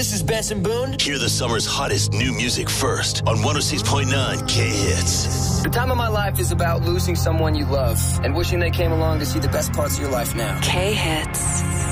this is Benson Boone. Hear the summer's hottest new music first on 106.9 K-Hits. The time of my life is about losing someone you love and wishing they came along to see the best parts of your life now. K-Hits.